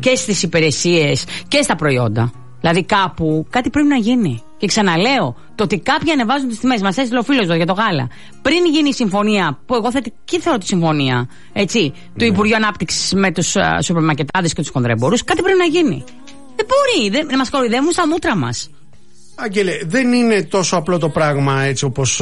και στις υπηρεσίες και στα προϊόντα. Δηλαδή κάπου κάτι πρέπει να γίνει. Και ξαναλέω, το ότι κάποιοι ανεβάζουν τις τιμές, μας έστειλε ο φίλος εδώ για το γάλα, πριν γίνει η συμφωνία, που εγώ θετική θεωρώ τη συμφωνία, έτσι, του Υπουργείου Ανάπτυξης με τους σούπερμαρκετάδες και τους χονδρέμπορους, κάτι πρέπει να γίνει. Δεν μπορεί, να μας κοροϊδεύουν στα μούτρα μας. Άγγελε, δεν είναι τόσο απλό το πράγμα έτσι όπως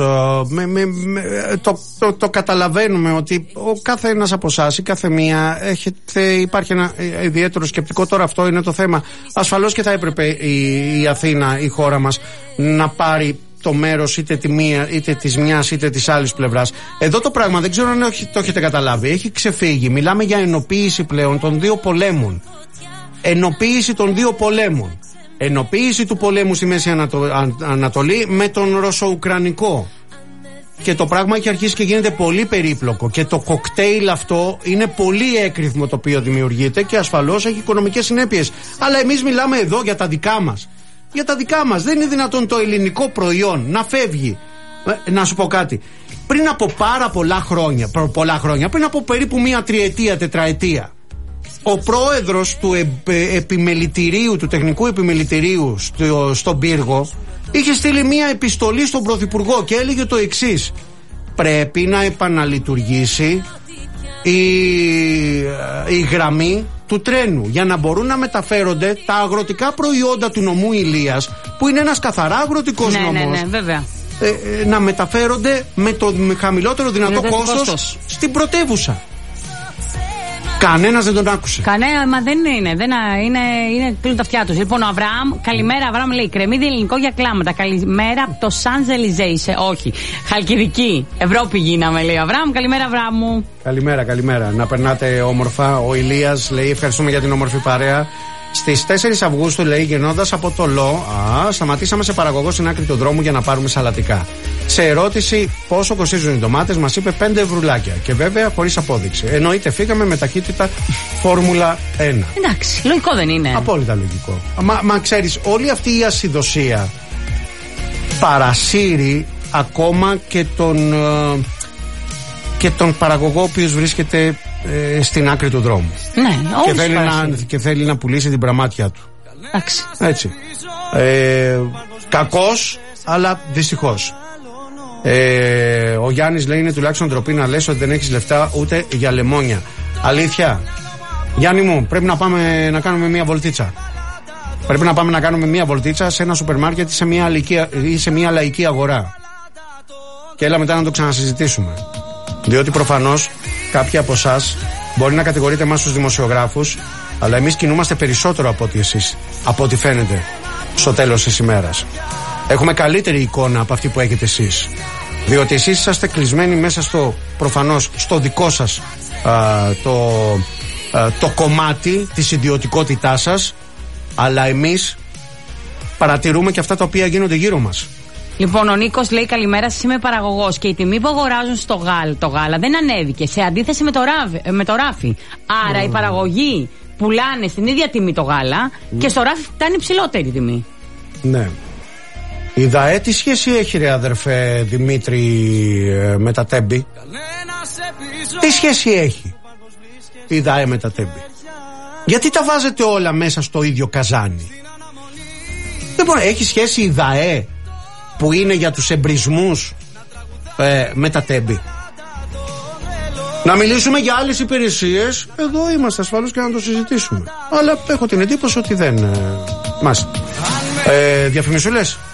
το καταλαβαίνουμε, ότι ο κάθε ένας από εσάς ή κάθε μία υπάρχει ένα ιδιαίτερο σκεπτικό. Τώρα αυτό είναι το θέμα. Ασφαλώς και θα έπρεπε η Αθήνα, η χώρα μας, να πάρει το μέρος είτε της μιας είτε της άλλης πλευράς. Εδώ το πράγμα δεν ξέρω αν το έχετε καταλάβει. Έχει ξεφύγει. Μιλάμε για ενοποίηση πλέον των δύο πολέμων. Ενοποίηση των δύο πολέμων. Ενοποίηση του πολέμου στη Μέση Ανατολή με τον Ρωσο-Ουκρανικό. Και το πράγμα έχει αρχίσει και γίνεται πολύ περίπλοκο. Και το κοκτέιλ αυτό είναι πολύ έκρηθμο το οποίο δημιουργείται και ασφαλώς έχει οικονομικές συνέπειες. Αλλά εμείς μιλάμε εδώ για τα δικά μας. Για τα δικά μας. Δεν είναι δυνατόν το ελληνικό προϊόν να φεύγει. Να σου πω κάτι. Πριν από πάρα πολλά χρόνια, πριν από περίπου μία τριετία, τετραετία, ο πρόεδρος του επιμελητηρίου, του τεχνικού επιμελητηρίου στον Πύργο, είχε στείλει μία επιστολή στον Πρωθυπουργό και έλεγε το εξής: πρέπει να επαναλειτουργήσει η γραμμή του τρένου για να μπορούν να μεταφέρονται τα αγροτικά προϊόντα του νομού Ηλίας, που είναι ένας καθαρά αγροτικός νομός. Ναι, βέβαια. Να μεταφέρονται με το χαμηλότερο δυνατό κόστος στην πρωτεύουσα. Κανένας δεν τον άκουσε. Μα δεν είναι. Είναι κλείνουν τα αυτιά τους. Λοιπόν, ο Αβραάμ, καλημέρα. Αβραάμ λέει: κρεμμύδι ελληνικό για κλάματα. Καλημέρα από το Σανζελιζέ. Όχι. Χαλκιδική. Ευρώπη γίναμε, λέει ο Αβραάμ. Καλημέρα, Αβραάμ μου. Καλημέρα. Να περνάτε όμορφα. Ο Ηλίας λέει: ευχαριστούμε για την όμορφη παρέα. Στις 4 Αυγούστου, λέει, γεννώντας από το ΛΟ, σταματήσαμε σε παραγωγό στην άκρη του δρόμου για να πάρουμε σαλατικά. Σε ερώτηση πόσο κοστίζουν οι ντομάτες, μας είπε 5 ευρουλάκια. Και βέβαια χωρίς απόδειξη. Εννοείται, φύγαμε με ταχύτητα Φόρμουλα 1. Εντάξει, λογικό δεν είναι? Απόλυτα λογικό. Μα ξέρεις, όλη αυτή η ασυδοσία παρασύρει ακόμα και τον παραγωγό ο οποίος βρίσκεται στην άκρη του δρόμου. Ναι, και θέλει να πουλήσει την πραμάτια του. Εντάξει. Έτσι. Κακός, αλλά δυστυχώς. Ο Γιάννης λέει: είναι τουλάχιστον ντροπή να λες ότι δεν έχεις λεφτά ούτε για λεμόνια. Αλήθεια. Γιάννη μου, πρέπει να πάμε να κάνουμε μια βολτίτσα. Πρέπει να πάμε να κάνουμε μια βολτίτσα σε ένα σούπερ μάρκετ ή σε μια λαϊκή αγορά. Και έλα μετά να το ξανασυζητήσουμε. Διότι προφανώς κάποιοι από εσάς μπορεί να κατηγορείτε εμάς τους δημοσιογράφους, αλλά εμείς κινούμαστε περισσότερο από ό,τι εσείς, από ό,τι φαίνεται στο τέλος της ημέρας. Έχουμε καλύτερη εικόνα από αυτή που έχετε εσείς. Διότι εσείς είσαστε κλεισμένοι μέσα προφανώς στο δικό σας το κομμάτι της ιδιωτικότητάς σας, αλλά εμείς παρατηρούμε και αυτά τα οποία γίνονται γύρω μας. Λοιπόν, ο Νίκος λέει: καλημέρα σας, είμαι παραγωγός και η τιμή που αγοράζουν το γάλα δεν ανέβηκε σε αντίθεση με το ράφι. Άρα οι παραγωγοί πουλάνε στην ίδια τιμή το γάλα και στο ράφι φτάνει υψηλότερη τιμή. Ναι. Η ΔΑΕ τι σχέση έχει, ρε αδερφέ Δημήτρη, με τα Τέμπη? Τι σχέση έχει η ΔΑΕ με τα Τέμπη? Γιατί τα βάζετε όλα μέσα στο ίδιο καζάνι? Δεν μπορεί. Έχει σχέση η ΔΑΕ που είναι για τους εμπρισμούς με τα Τέμπη? Να μιλήσουμε για άλλες υπηρεσίες, εδώ είμαστε ασφαλώς και να το συζητήσουμε. Αλλά έχω την εντύπωση ότι δεν μας. Διαφημισούλες.